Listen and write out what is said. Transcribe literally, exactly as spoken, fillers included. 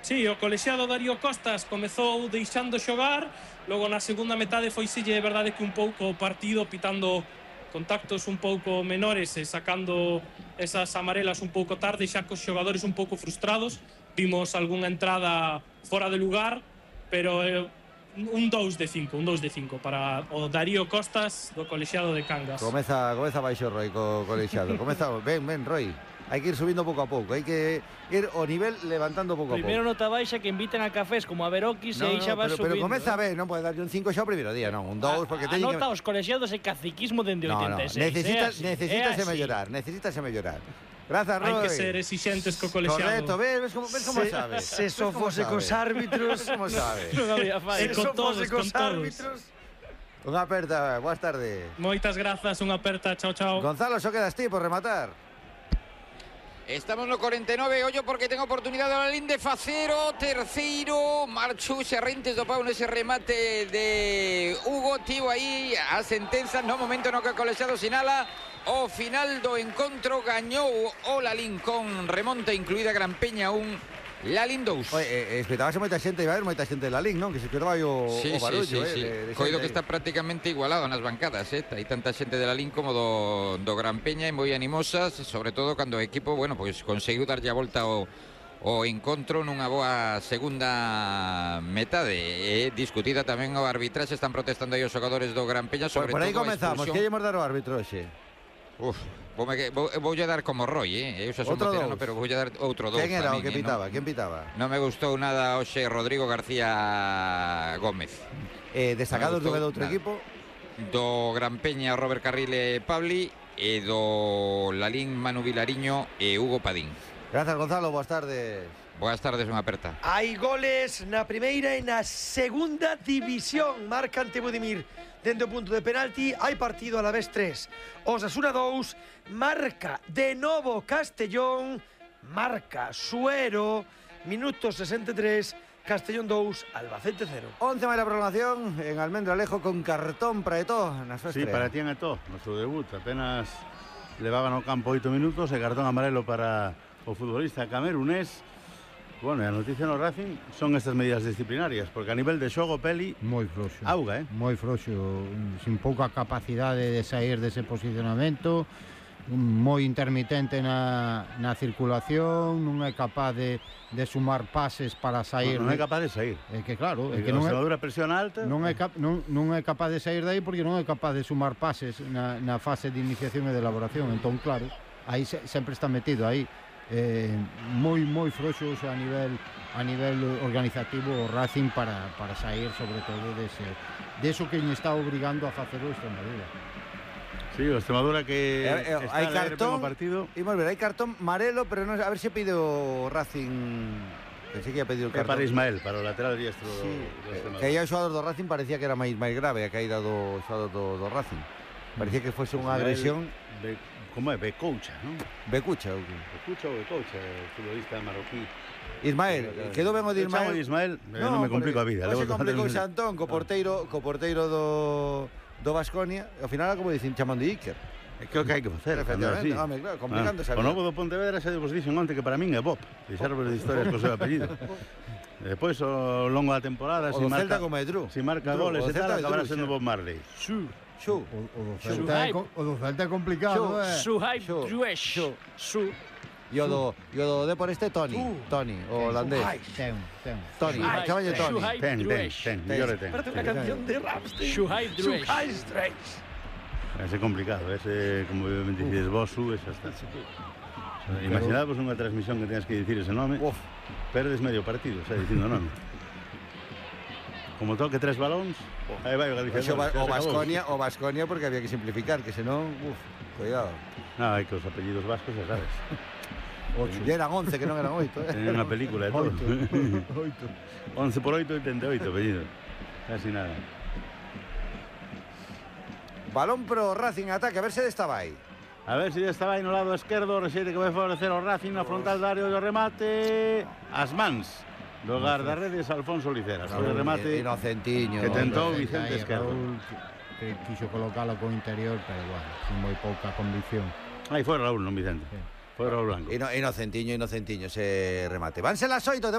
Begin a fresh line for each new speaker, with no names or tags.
Sí, o colexiado Darío Costas comezou deixando xogar, logo na segunda metade foiselle, é verdade que un pouco o partido pitando contactos un pouco menores e sacando esas amarelas un pouco tarde, xa cos xogadores un pouco frustrados. Vimos algunha entrada fora de lugar, pero eh, un dous de cinco, un dous de cinco para o Darío Costas do colexiado de Cangas.
Comeza, comeza baixo Roy co colexiado. Comeza, ven, ven, Roy. Hay que ir subindo pouco a pouco, hai que ir o nivel levantando pouco a pouco.
Primeiro nota baixa que inviten a cafés como a Veroquis
no,
e aí xa
no,
vas
pero,
subindo.
Pero comeza ben, non pode darlle un cinco xa o primeiro día, non, un dous, porque teñen que...
Anota os colexiados e caciquismo dende
no,
oitenta e seis.
No, necesitas,
é
necesitas
é
mellorar, necesitas mellorar. Grazas, Roy.
Hai que ser exigentes co colexiado.
Correcto, ves, ves como, ves como
se,
sabes.
Se só fose cos árbitros,
como sabes.
Non había fallo.
Se só fose cos árbitros.
Unha aperta, boas tardes.
Moitas grazas, unha aperta, chao, chao.
Gonzalo, só quedas ti por rematar.
Estamos no cuarenta y nueve, ollo porque tengo oportunidad de Alalín de facero, terceiro, marchou Xerrentes do Pau nese remate de Hugo, tivo aí a sentenza no momento no que o colexiado sinala o final do encontro, gañou o Lalín con remonta incluída Gran Peña un Lalín dous.
Oye, eh, espetábase moita xente, iba a haber moita xente de Lalín, non? Que se quedaba o,
sí,
o barullo,
sí, sí,
eh,
sí.
de, de
Coido que
aí.
está prácticamente igualado nas bancadas, eh? Hai tanta xente de Lalín como do, do Gran Peña e moi animosas, sobre todo cando o equipo, bueno, pois conseguiu darlle a volta ao o encontro nunha boa segunda metade, e discutida tamén o arbitraxe, están protestando aí os xogadores do Gran Peña, sobre
por, por aí
todo
comenzamos, que llevamos dar o árbitro hoxe?
Uf, voume, vou, voulle dar como Roy, eh? Eu xa son veterano, pero voulle dar outro dous.
Quen era
tamén,
o que
eh?
pitaba?
No,
Quen pitaba?
Non me gustou nada hoxe Rodrigo García Gómez.
Eh, destacados do outro
nada.
equipo?
Do Gran Peña Robert Carrile Pabli e do Lalín Manu Vilariño e Hugo Padín.
Grazas, Gonzalo, boas tardes.
Boas tardes, unha aperta.
Hai goles na primeira e na segunda división. Marca ante Budimir dende o punto de penalti. Hai partido a la vez tres. Osasuna dous, marca de novo Castellón, marca Suero, minuto sesenta e tres, Castellón dous, Albacete cero.
once máis la prolongación en Almendralejo con cartón para Eto'o na súa
Sí,
estrela.
para Etienne Eto'o, no seu debut. Apenas levaban ao campo oito minutos e cartón amarelo para o futbolista camerunés. Bueno, e a noticia no Racing son estas medidas disciplinarias, porque a nivel de xogo, Peli,
moi frouxo.
auga, eh?
Moi frouxo, sin pouca capacidade de sair dese posicionamento, moi intermitente na, na circulación, non é capaz de, de sumar pases para sair.
Non, non é capaz de sair.
É que claro, é
que
que non é,
a presión alta.
Non é, cap, non, non é capaz de sair dai porque non é capaz de sumar pases na, na fase de iniciación e de elaboración. Entón, claro, aí se, sempre está metido aí. Eh, moi moi frouxos a nivel a nivel organizativo o Racing para, para sair sobre todo dese, deso que lle está obrigando a facer o Extremadura.
Sí, o Extremadura que
eh, eh,
está
hai
a leer
cartón,
ben o partido.
Imos ver, hai cartón marelo, pero non, a ver se pide o Racing. Pensei que ia pedir o
É
cartón.
para Ismael, para o lateral diestro
sí,
do, do Extremadura.
Que aí o xogador do Racing parecía que era máis máis grave a caída do xogador do, do Racing. Parecía que fose unha agresión.
Be, como é? Becoucha, non?
Becucha.
Becucha ou Becoucha, o futbolista marroquí.
Ismael, quedou ben o de Ismael.
Eu chamo de Ismael, eh, non me complico a vida.
Non se complicou Xantón co porteiro, co porteiro do do Baskonia, ao final como dicen chamando de Iker.
É que o que hai que facer,
efectivamente, home, claro, complicando esa
vida. O novo do Pontevedra xa vos dixen onte que para min é Bob, dixeron de historias co seu apellido. Depois ao longo da temporada,
o
si marca
como é Drew.
Si marca goles e tal, acabará sendo Bob Marley.
Xu. Xu.
O do Celta é, o do Celta é complicado, eh.
Suhaib Druesh. Su.
E o do, e o do Depor este Tony, Tony, o holandés.
Ten, ten.
Tony, chamalle Tony.
Ten, ten, ten, mellor ten.
Parece unha canción de Rammstein.
Suhaib Druesh.
Suhaib
Ese complicado, ese, como ben dicides vos, sube, xa está. Imaginadvos unha transmisión que tengas que dicir ese nome,
Uf.
perdes medio partido, xa dicindo nome. Como toque tres balóns, aí vai o Galicia.
O Baskonia, o Baskonia porque había que simplificar, que senón, uf, cuidado.
Non, hai que os apellidos vascos, xa sabes.
Ocho. Ya eran once, que non eran oito, eh.
Teñen unha película e todo.
Oito.
once por oito, oitenta e oito apellidos. Casi nada.
Balón pro Racing, ataque, a ver se desta vai.
A ver se si desta vai no lado esquerdo, rexeite que vai favorecer o Racing na frontal do área do remate. As mans do guardarredes Alfonso Liceras. O remate
inocentiño.
Que tentou Vicente Esquerdo.
Que quiso colocalo con interior, pero bueno, sin moi pouca convicción.
Aí foi Raúl, non Vicente.
Sí.
Foi Raúl Blanco.
Inocentiño, inocentiño ese remate. Vanse las oito.